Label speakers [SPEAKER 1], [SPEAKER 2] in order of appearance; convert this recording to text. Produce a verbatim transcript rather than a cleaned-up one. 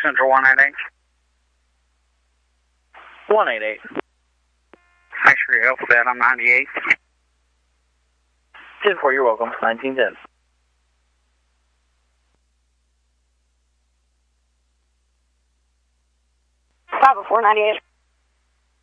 [SPEAKER 1] Central one eight eight.
[SPEAKER 2] one eight eight.
[SPEAKER 1] Thanks for your help with that. I'm ninety-eight.
[SPEAKER 2] ten four, you're welcome. nineteen ten.
[SPEAKER 3] five oh four ninety-eight.